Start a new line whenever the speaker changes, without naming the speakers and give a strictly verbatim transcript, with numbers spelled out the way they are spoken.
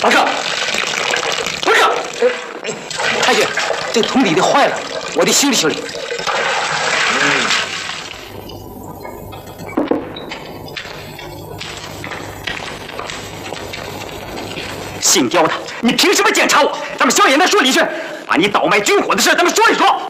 王哥，王哥，呃，太君，这桶里的坏了，我得修理修理。嗯。姓刁的，你凭什么检查我？咱们萧衍那说李轩，把你倒卖军火的事，咱们说一说。